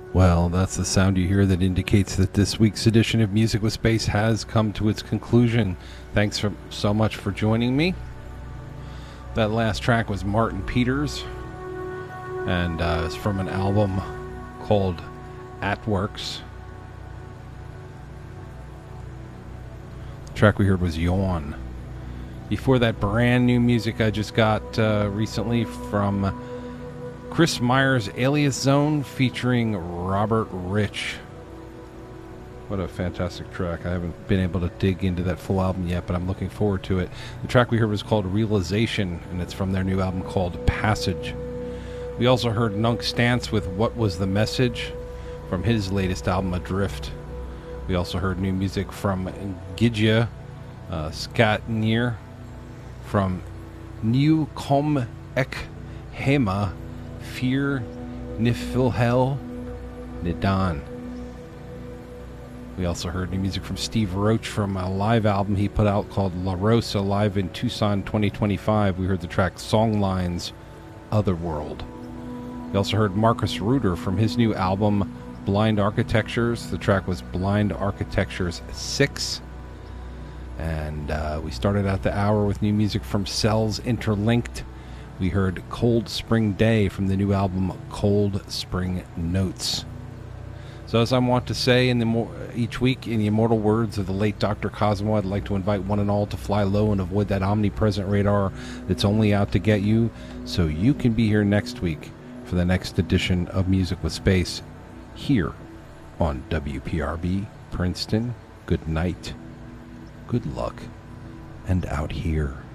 Well, that's the sound you hear that indicates that this week's edition of Music with Space has come to its conclusion. Thanks so much for joining me. That last track was Martin Peters, and it's from an album called Atworks. The track we heard was Yawn. Before that, brand new music I just got recently from Chris Myers' Alias Zone featuring Robert Rich. What a fantastic track. I haven't been able to dig into that full album yet, but I'm looking forward to it. The track we heard was called Realization, and it's from their new album called Passage. We also heard Nunk Stance with What Was the Message from his latest album, Adrift. We also heard new music from Gidja Skatnir from New Kom Ek Hema Fear Nifilhel Nidan. We also heard new music from Steve Roach from a live album he put out called La Rosa Live in Tucson 2025. We heard the track Songlines Otherworld. We also heard Marcus Reuter from his new album Blind Architectures. The track was Blind Architectures 6. And we started out the hour with new music from Cells Interlinked. We heard Cold Spring Day from the new album Cold Spring Notes. So as I want to say each week, in the immortal words of the late Dr. Cosmo, I'd like to invite one and all to fly low and avoid that omnipresent radar that's only out to get you, so you can be here next week for the next edition of Music with Space here on WPRB Princeton. Good night, good luck, and out here.